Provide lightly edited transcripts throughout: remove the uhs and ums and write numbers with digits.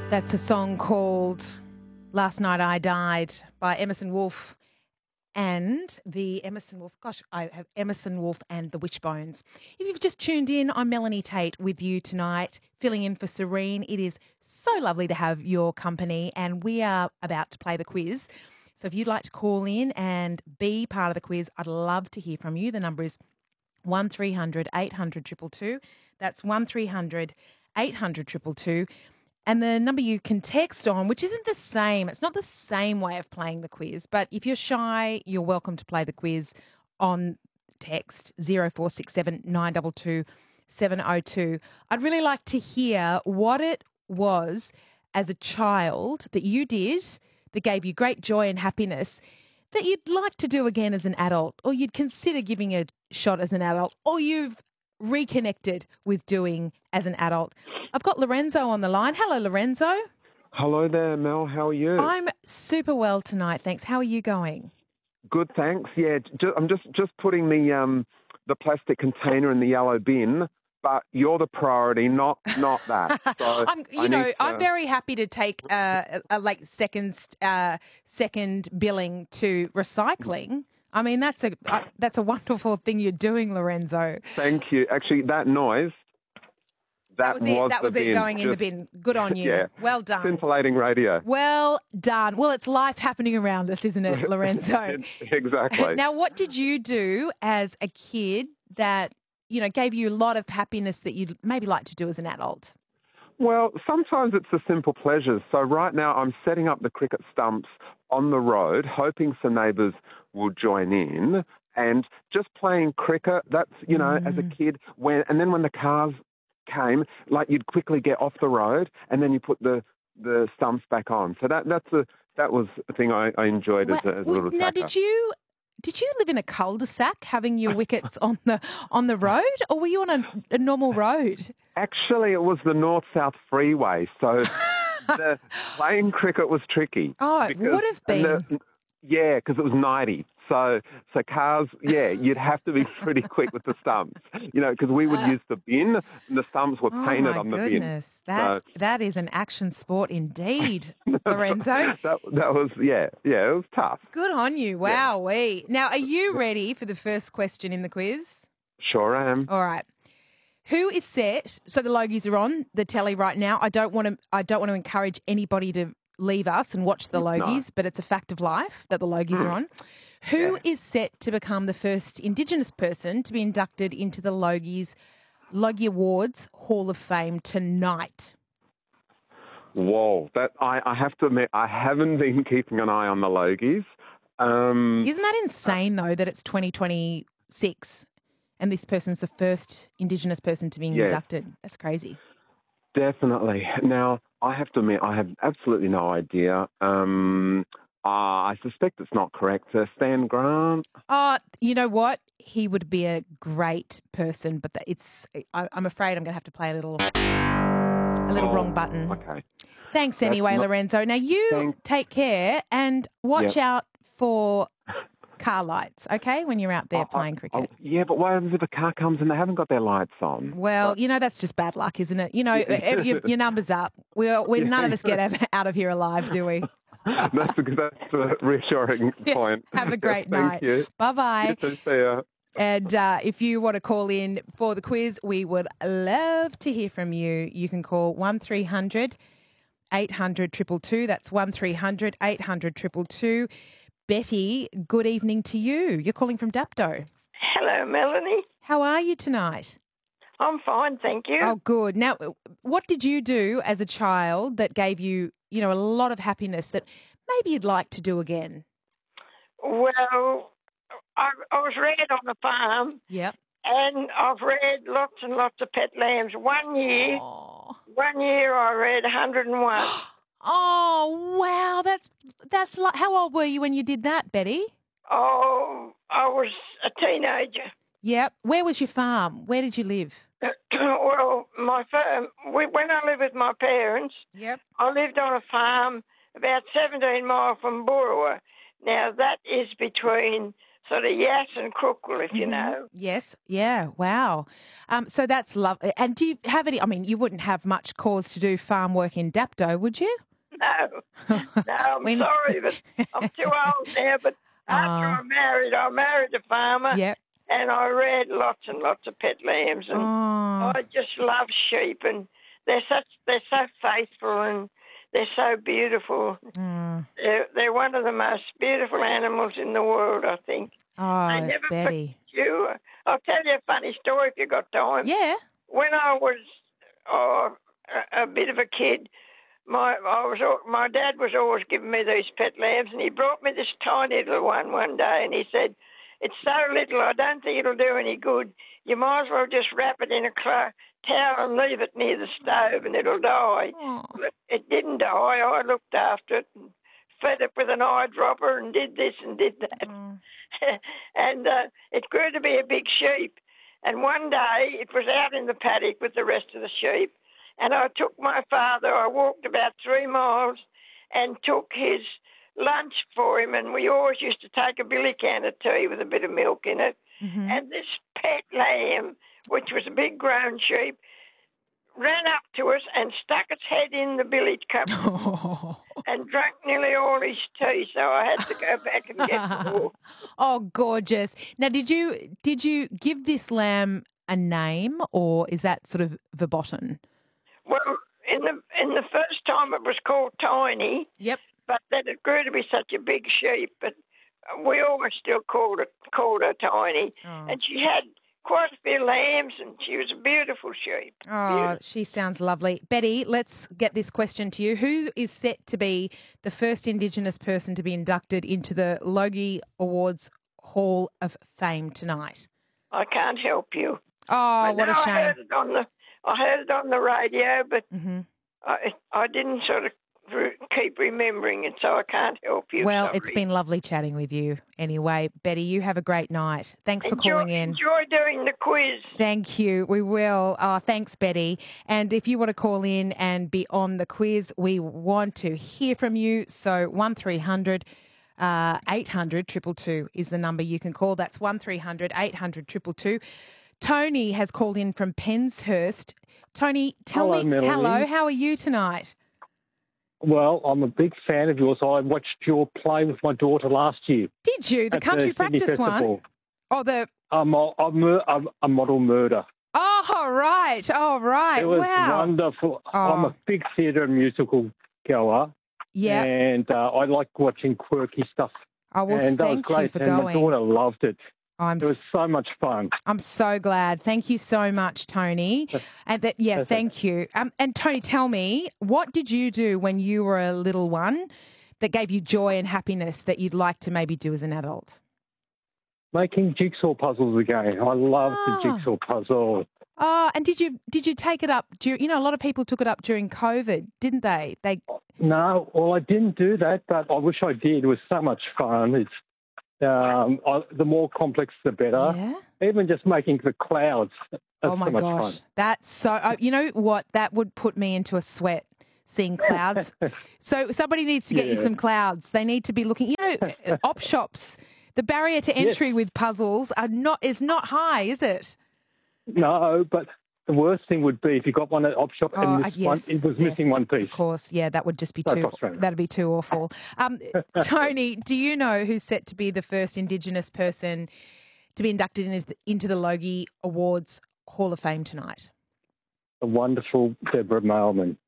That's a song called Last Night I Died by Emerson Wolf and the Emerson Wolf. Gosh, I have Emerson Wolf and the Wishbones. If you've just tuned in, I'm Melanie Tate with you tonight, filling in for Serene. It is so lovely to have your company, and we are about to play the quiz. So if you'd like to call in and be part of the quiz, I'd love to hear from you. The number is 1300 800 222. That's 1300 800 222. And the number you can text on, which isn't the same, it's not the same way of playing the quiz, but if you're shy, you're welcome to play the quiz on text 0467 922 702. I'd really like to hear what it was as a child that you did that gave you great joy and happiness that you'd like to do again as an adult, or you'd consider giving a shot as an adult, or you've reconnected with doing as an adult. I've got Lorenzo on the line. Hello, Lorenzo. Hello there, Mel. How are you? I'm super well tonight, thanks. How are you going? Good, thanks. Yeah, I'm just putting the plastic container in the yellow bin, but you're the priority, not that. So I'm very happy to take a second billing to recycling. I mean, that's a wonderful thing you're doing, Lorenzo. Thank you. Actually, that noise. That was it going in the bin. Good on you. Yeah. Well done. Scintillating radio. Well done. Well, it's life happening around us, isn't it, Lorenzo? Exactly. Now, what did you do as a kid that, gave you a lot of happiness that you'd maybe like to do as an adult? Well, sometimes it's the simple pleasures. So right now I'm setting up the cricket stumps on the road, hoping some neighbours will join in, and just playing cricket. That's, as a kid, when the cars came, like you'd quickly get off the road and then you put the stumps back on. So that was a thing I enjoyed as a little Now, tacker. did you live in a cul-de-sac having your wickets on the road, or were you on a normal road? Actually, it was the North-South Freeway, so the playing cricket was tricky. Oh, it would have been. Yeah, because it was 90. So cars, you'd have to be pretty quick with the stumps, because we would use the bin and the stumps were painted on the bin. Oh, my goodness. That is an action sport indeed, Lorenzo. That was, it was tough. Good on you. Wowee. Yeah. Now, are you ready for the first question in the quiz? Sure am. All right. Who is set? So the Logies are on the telly right now. I don't want to encourage anybody to leave us and watch the Logies, but it's a fact of life that the Logies are on. Who is set to become the first Indigenous person to be inducted into the Logie Awards Hall of Fame tonight? Whoa, that I have to admit, I haven't been keeping an eye on the Logies. Isn't that insane, though, that it's 2026 and this person's the first Indigenous person to be inducted? That's crazy. Definitely. Now, I have to admit, I have absolutely no idea. I suspect it's not correct. Stan Grant? You know what? He would be a great person, but I'm afraid I'm going to have to play a little wrong button. Okay. Thanks anyway, Lorenzo. Now, take care and watch out for car lights, okay, when you're out there playing cricket. Yeah, but what happens if a car comes and they haven't got their lights on? Well, that's just bad luck, isn't it? Your number's up. None of us get out of here alive, do we? That's a reassuring point. Have a great night. Thank you. Bye-bye. See ya. And if you want to call in for the quiz, we would love to hear from you. You can call 1300 800 222. That's 1300 800 222. Betty, good evening to you. You're calling from Dapto. Hello, Melanie. How are you tonight? I'm fine, thank you. Oh, good. Now, what did you do as a child that gave you, a lot of happiness that maybe you'd like to do again? Well, I was reared on a farm. Yep. And I've reared lots and lots of pet lambs. One year I reared 101. Oh, wow. That's like, how old were you when you did that, Betty? Oh, I was a teenager. Yep. Where was your farm? Where did you live? Well, my farm, when I lived with my parents, I lived on a farm about 17 miles from Boorowa. Now, that is between sort of Yass and Crookle, if you know. Yes. Yeah. Wow. So that's lovely. And do you have any? I mean, you wouldn't have much cause to do farm work in Dapto, would you? No, I'm sorry, but I'm too old now. But after I married a farmer. Yep. And I reared lots and lots of pet lambs, and I just love sheep, and they're so faithful and they're so beautiful. They're one of the most beautiful animals in the world, I think. Oh, they never Betty. forget you. I'll tell you a funny story if you got time. Yeah. When I was a bit of a kid, my dad was always giving me these pet lambs, and he brought me this tiny little one day, and he said, "It's so little, I don't think it'll do any good. You might as well just wrap it in a towel and leave it near the stove and it'll die." It didn't die. I looked after it and fed it with an eyedropper and did this and did that. And it grew to be a big sheep. And one day it was out in the paddock with the rest of the sheep, and I took my father, I walked about 3 miles and took his lunch for him, and we always used to take a billy can of tea with a bit of milk in it. And this pet lamb, which was a big grown sheep, ran up to us and stuck its head in the billy cup and drank nearly all his tea, so I had to go back and get more. Oh, gorgeous. Now, did you give this lamb a name, or is that sort of verboten? Well, in the first time it was called Tiny. Yep. But then it grew to be such a big sheep, but we always still called her Tiny. And she had quite a few lambs, and she was a beautiful sheep. Oh, she sounds lovely. Betty, let's get this question to you. Who is set to be the first Indigenous person to be inducted into the Logie Awards Hall of Fame tonight? I can't help you. Oh, what a shame. I heard it on the radio, but I didn't sort of keep remembering it, so I can't help you. Well, sorry. It's been lovely chatting with you anyway. Betty, you have a great night. Thanks for calling in. Enjoy doing the quiz. Thank you. We will. Thanks, Betty. And if you want to call in and be on the quiz, we want to hear from you. So 1300 800 222 is the number you can call. That's 1300 800 222. Tony has called in from Penshurst. Tony, tell me, Melanie. hello, how are you tonight? Well, I'm a big fan of yours. I watched your play with my daughter last year. Did you? The at country Sydney practice Festival. one? Oh, the... A model murder. Oh, right. Oh, right. It was wow. wonderful. Oh. I'm a big theatre and musical goer. Yeah. And I like watching quirky stuff. Oh, well, and that was thank great. you for and going. my daughter loved it. It was so much fun. I'm so glad. Thank you so much, Tony. And thank you. And Tony, tell me, what did you do when you were a little one that gave you joy and happiness that you'd like to maybe do as an adult? Making jigsaw puzzles again. I loved the jigsaw puzzle. Oh, and did you take it up? A lot of people took it up during COVID, didn't they? No, well, I didn't do that, but I wish I did. It was so much fun. It's the more complex, the better. Yeah. Even just making the clouds. That's oh my so much gosh, fun. that's so. You know what? That would put me into a sweat. Seeing clouds. So somebody needs to get you some clouds. They need to be looking. Op shops. The barrier to entry with puzzles is not high, is it? No, but the worst thing would be if you got one at op shop and it was missing one piece. Of course, yeah, that would just be frustrating. That'd be too awful. Tony, do you know who's set to be the first Indigenous person to be inducted into the Logie Awards Hall of Fame tonight? The wonderful Deborah Mailman.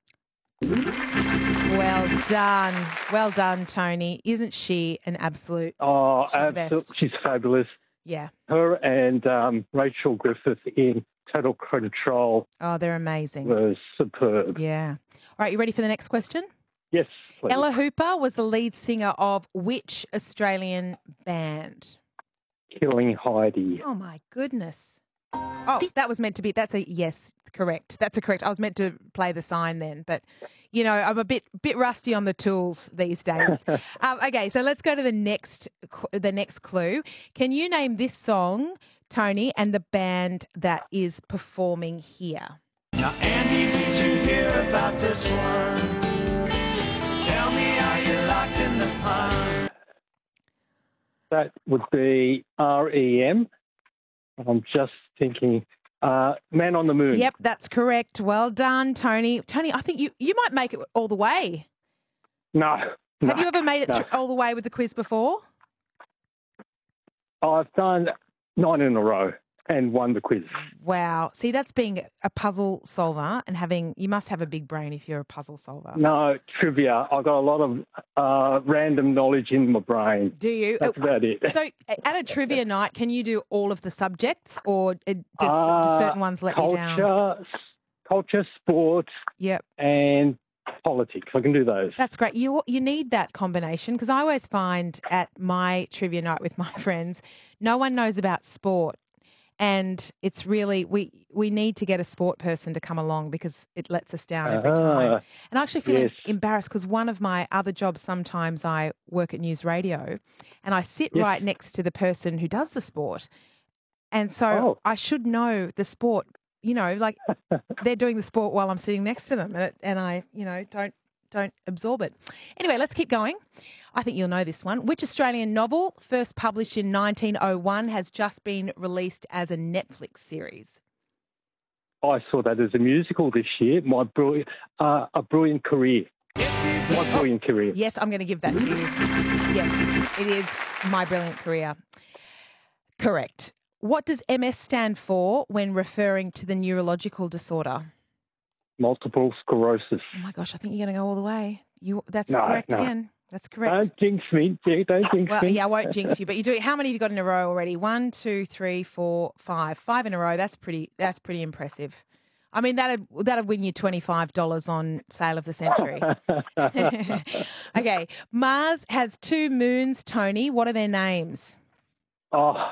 Well done, Tony. Isn't she an absolute? Oh, absolutely, she's fabulous. Yeah. Her and Rachel Griffith in Total Control. Oh, they're amazing. Was superb. Yeah. All right, you ready for the next question? Yes, please. Ella Hooper was the lead singer of which Australian band? Killing Heidi. Oh, my goodness. Oh, that was meant to be. That's a yes, correct. That's a correct. I was meant to play the sign then, but, I'm a bit rusty on the tools these days. Okay, so let's go to the next clue. Can you name this song, Tony, and the band that is performing here? Now, Andy, did you hear about this one? Tell me, are you locked in the pond? That would be REM. I'm just thinking, Man on the Moon. Yep, that's correct. Well done, Tony. Tony, I think you might make it all the way. No. Have you ever made it all the way with the quiz before? I've done 9 in a row and won the quiz. Wow. See, that's being a puzzle solver and you must have a big brain if you're a puzzle solver. No, trivia. I've got a lot of random knowledge in my brain. Do you? That's about it. So at a trivia night, can you do all of the subjects or do certain ones let you down? Culture, sports, yep, and politics. I can do those. That's great. You need that combination because I always find at my trivia night with my friends, no one knows about sport. And it's really, we need to get a sport person to come along because it lets us down every time. And I actually feel embarrassed because one of my other jobs, sometimes I work at News Radio and I sit right next to the person who does the sport. And so I should know the sport, like they're doing the sport while I'm sitting next to them and I, don't absorb it. Anyway, let's keep going. I think you'll know this one. Which Australian novel, first published in 1901, has just been released as a Netflix series? I saw that as a musical this year. A Brilliant Career. My Brilliant Career. Yes, I'm going to give that to you. Yes, it is My Brilliant Career. Correct. What does MS stand for when referring to the neurological disorder? Multiple sclerosis. Oh, my gosh, I think you're going to go all the way. That's correct again. That's correct. Don't jinx me. Don't jinx me. Well, yeah, I won't jinx you, but you do. How many have you got in a row already? 1, 2, 3, 4, 5. 5 in a row. That's pretty impressive. I mean, that'd win you $25 on Sale of the Century. Okay. Mars has 2 moons, Tony. What are their names? Oh.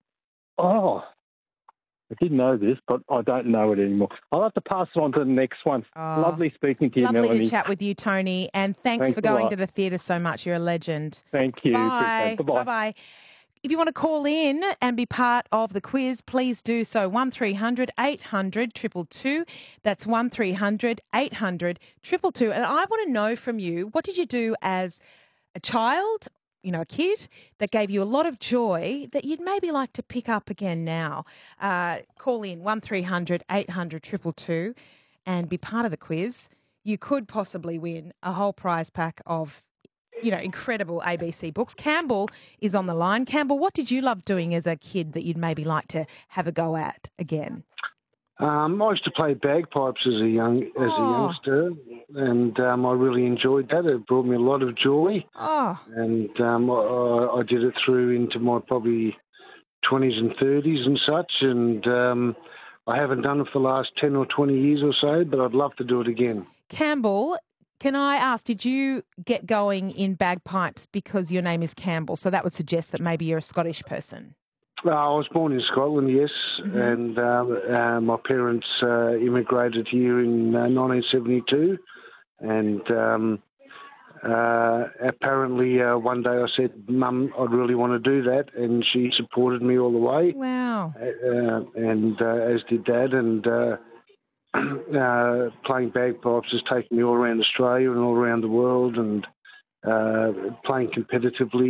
I did know this, but I don't know it anymore. I'll have to pass it on to the next one. Oh, lovely speaking to you, Melanie. Lovely to chat with you, Tony. And thanks for going to the theatre so much. You're a legend. Thank you. Bye. Bye-bye. Bye-bye. If you want to call in and be part of the quiz, please do so. 1300 800 222. That's 1300 800 222. And I want to know from you, what did you do as a child, a kid that gave you a lot of joy that you'd maybe like to pick up again now? Call in 1300 800 222 and be part of the quiz. You could possibly win a whole prize pack of, incredible ABC books. Campbell is on the line. Campbell, what did you love doing as a kid that you'd maybe like to have a go at again? I used to play bagpipes as a youngster, and I really enjoyed that. It brought me a lot of joy, and I did it through into my probably 20s and 30s and such, and I haven't done it for the last 10 or 20 years or so, but I'd love to do it again. Campbell, can I ask, did you get going in bagpipes because your name is Campbell? So that would suggest that maybe you're a Scottish person. I was born in Scotland, yes, and my parents immigrated here in 1972, and apparently one day I said, Mum, I'd really want to do that, and she supported me all the way. Wow. And as did Dad, and playing bagpipes has taken me all around Australia and all around the world, and playing competitively.